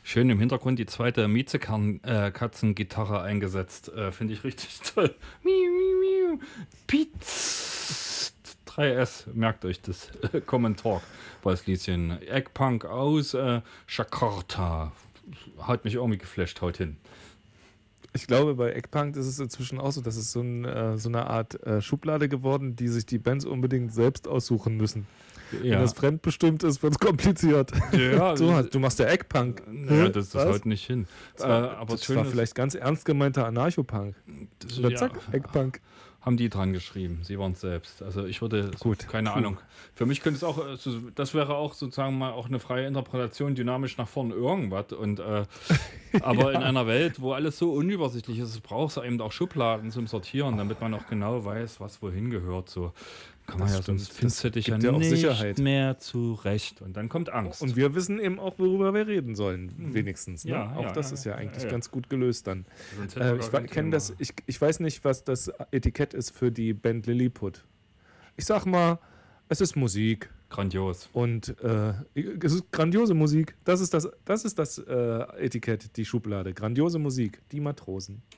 Schön im Hintergrund die zweite Miezekatzengitarre eingesetzt. Finde ich richtig toll. Miu, miu, miu. Pietz. 3S, merkt euch das. Kommentar bei das Lieschen. Eggpunk aus Jakarta. Hat mich irgendwie geflasht, haut hin. Ich glaube, bei Eggpunk ist es inzwischen auch so, dass es so eine Art Schublade geworden, die sich die Bands unbedingt selbst aussuchen müssen. Ja. Wenn das fremdbestimmt ist, wird es kompliziert. Ja, du machst ja Eggpunk. Naja, das haut nicht hin. Aber das war vielleicht ganz ernst gemeinter Anarchopunk. Oder zack, Eggpunk. Haben die dran geschrieben. Sie waren es selbst. Also ich würde, keine Ahnung. Für mich könnte es auch, das wäre auch sozusagen mal auch eine freie Interpretation, dynamisch nach vorne irgendwas. Und aber in einer Welt, wo alles so unübersichtlich ist, brauchst du eben auch Schubladen zum Sortieren, damit man auch genau weiß, was wohin gehört. So kann man sonst findest du dich ja auch nicht Sicherheit mehr zurecht. Und dann kommt Angst. Und wir wissen eben auch, worüber wir reden sollen, wenigstens. Ne? Ja, auch das ist ja eigentlich ganz gut gelöst dann. Ich weiß nicht, was das Etikett ist für die Band Lilliput. Ich sag mal, es ist Musik. Grandios. Und es ist grandiose Musik. Das ist das Etikett, die Schublade. Grandiose Musik, die Matrosen.